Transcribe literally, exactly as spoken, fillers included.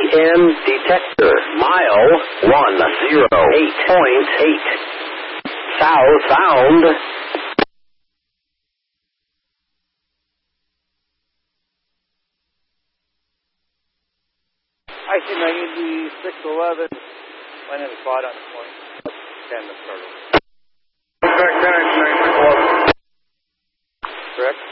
ten detector. Mile one zero eight point eight. Southbound. I C ninety-six eleven. My name is Bud on the point. ten, the starter. Back ten, I C ninety-six eleven. Correct?